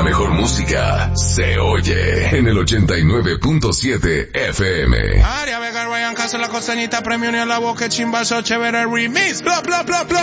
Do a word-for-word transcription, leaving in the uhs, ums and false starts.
mejor música se oye en el ochenta y nueve punto siete F M. Aria Vega, Ryan Castro, la costeñita, premio ni a la boca, chimbazo, chévere remix, bla, bla, bla, bla.